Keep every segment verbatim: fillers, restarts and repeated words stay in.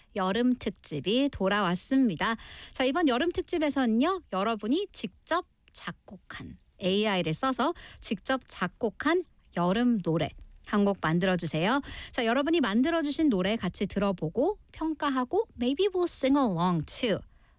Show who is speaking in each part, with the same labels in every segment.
Speaker 1: 여름 특집이 돌아왔습니다. 자, 이번 여름 특집에서는요. 여러분이 직접 작곡한 에이아이를 써서 직접 작곡한 여름 노래 한 곡 만들어주세요. 자, 여러분이 만들어주신 노래 같이 들어보고 평가하고 maybe we'll sing along too.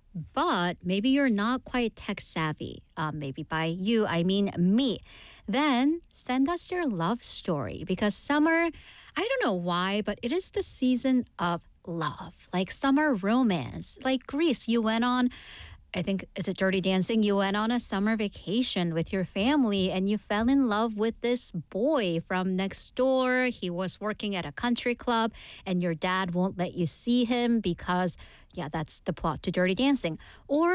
Speaker 1: But maybe you're not quite tech savvy. Uh, maybe by you, I mean me. Then send us your love story because summer, I don't know why, but it is the season of love, like summer romance. Like Greece, you went on, I think, is it Dirty Dancing? You went on a summer vacation with your family and you fell in love with this boy from next door. He was working at a country club and your dad won't let you see him because, yeah, that's the plot to Dirty Dancing. Or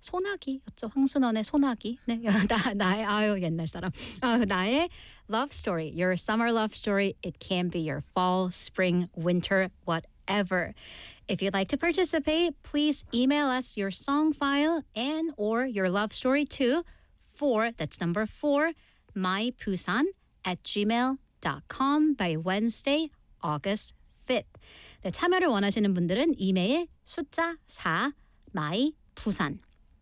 Speaker 1: 소나기였죠. 황순원의 소나기. 네, 나, 나의, 아유, 옛날 사람. 아, 나의 love story, your summer love story. It can be your fall, spring, winter, whatever. If you'd like to participate, please email us your song file and or your love story to four, that's number four, mybusan at gmail dot com by Wednesday, August fifth. 네, 참여를 원하시는 분들은 이메일 숫자 사, mybusan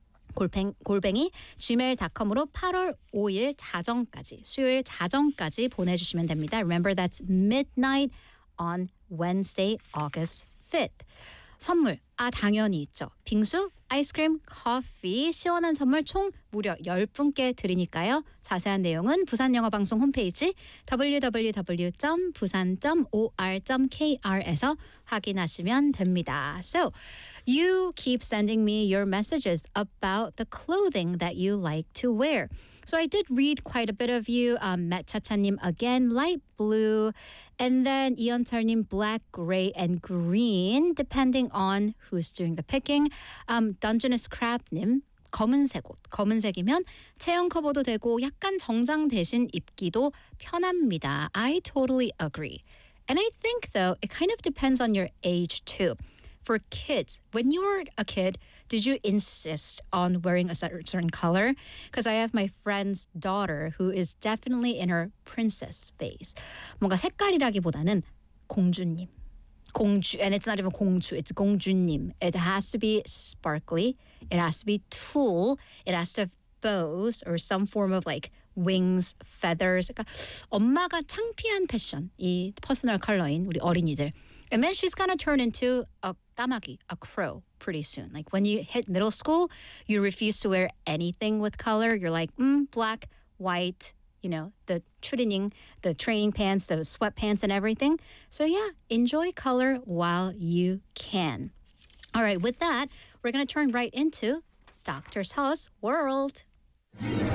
Speaker 1: 골뱅, 골뱅이 gmail dot com으로 팔월 오일 자정까지, 수요일 자정까지 보내주시면 됩니다. Remember, that's midnight on Wednesday, August fifth. 선물, 아 당연히 있죠. 빙수, 아이스크림, 커피, 시원한 선물 총 무려 열 분께 드리니까요. 자세한 내용은 부산영어방송 홈페이지 더블유 더블유 더블유 점 부산 점 오알 점 케이알에서 확인하시면 됩니다. So, you keep sending me your messages about the clothing that you like to wear. So I did read quite a bit of you. Um, Matt Chacha님, again, light blue. And then 이연철님, black, gray, and green, depending on who's doing the picking. Um, Dungeness Crab님, 검은색 옷. 검은색이면 체형 커버도 되고 약간 정장 대신 입기도 편합니다. I totally agree. And I think, though, it kind of depends on your age, too. For kids, when you were a kid, did you insist on wearing a certain color? Because I have my friend's daughter who is definitely in her princess phase. 뭔가 색깔이라기보다는 공주님. 공주, and it's not even 공주, it's 공주님. It has to be sparkly. It has to be tulle. It has to have bows or some form of like wings, feathers. 그러니까 엄마가 창피한 패션, 이 퍼스널 컬러인 우리 어린이들. And then she's gonna turn into a 까마귀, a crow, pretty soon. Like when you hit middle school, you refuse to wear anything with color. You're like, mm, black, white, you know, the training, the training pants, the sweatpants and everything. So yeah, enjoy color while you can. All right, with that, we're gonna turn right into Doctor Seu's World.